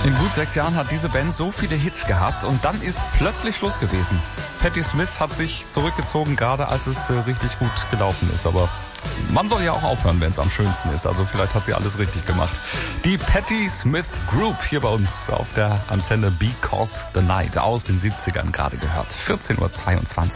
In gut 6 Jahren hat diese Band so viele Hits gehabt und dann ist plötzlich Schluss gewesen. Patti Smith hat sich zurückgezogen, gerade als es richtig gut gelaufen ist. Aber man soll ja auch aufhören, wenn es am schönsten ist. Also vielleicht hat sie alles richtig gemacht. Die Patti Smith Group hier bei uns auf der Antenne Because the Night aus den 70ern gerade gehört. 14:22 Uhr.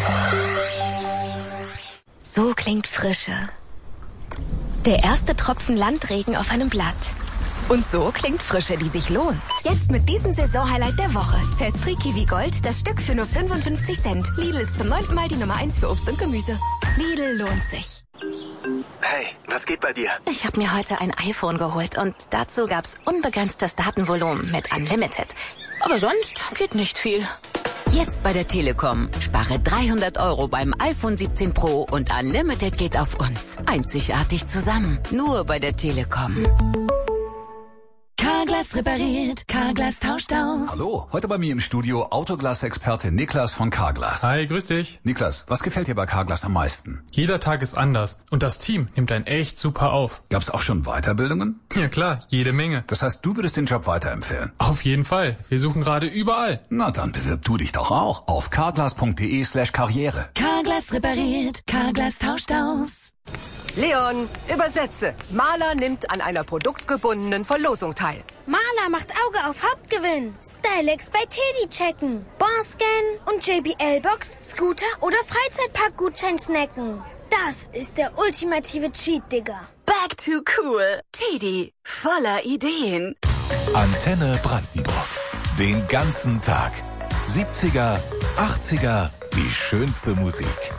So klingt Frische. Der erste Tropfen Landregen auf einem Blatt. Und so klingt Frische, die sich lohnt. Jetzt mit diesem Saisonhighlight der Woche. Zespri Kiwi Gold, das Stück für nur 55 Cent. Lidl ist zum 9. Mal die Nummer 1 für Obst und Gemüse. Lidl lohnt sich. Hey, was geht bei dir? Ich habe mir heute ein iPhone geholt und dazu gab's unbegrenztes Datenvolumen mit Unlimited. Aber sonst geht nicht viel. Jetzt bei der Telekom. Spare 300 € beim iPhone 17 Pro und Unlimited geht auf uns. Einzigartig zusammen. Nur bei der Telekom. Carglass repariert, Carglass tauscht aus. Hallo, heute bei mir im Studio Autoglas-Experte Niklas von Carglass. Hi, grüß dich. Niklas, was gefällt dir bei Carglass am meisten? Jeder Tag ist anders und das Team nimmt einen echt super auf. Gab's auch schon Weiterbildungen? Ja klar, jede Menge. Das heißt, du würdest den Job weiterempfehlen? Auf jeden Fall. Wir suchen gerade überall. Na, dann bewirb du dich doch auch auf carglass.de/karriere. Carglass repariert, Carglass tauscht aus. Leon, übersetze. Maler nimmt an einer produktgebundenen Verlosung teil. Maler macht Auge auf Hauptgewinn. Stylex bei Teddy checken. Barscan und JBL-Box, Scooter oder Freizeitpark-Gutschein snacken. Das ist der ultimative Cheat, Digga. Back to cool. Teddy, voller Ideen. Antenne Brandenburg. Den ganzen Tag. 70er, 80er, die schönste Musik.